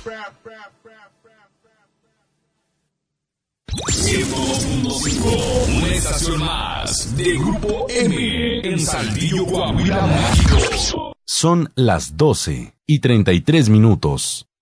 102.5, una estación más de Grupo M en Saltillo, Coahuila, México. Son las 12:33.